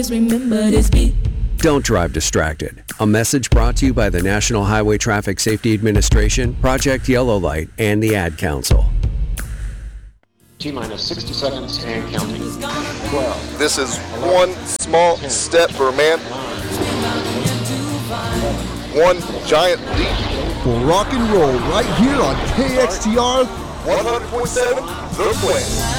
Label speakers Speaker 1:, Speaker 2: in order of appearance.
Speaker 1: Remember this beat.
Speaker 2: Don't drive distracted. A message brought to you by the National Highway Traffic Safety Administration, Project Yellow Light, and the Ad Council.
Speaker 3: T-minus 60 seconds and counting. 12.
Speaker 4: This is one small step for a man, one giant leap
Speaker 5: for rock and roll right here on KXTR
Speaker 4: 100.7 The Plan.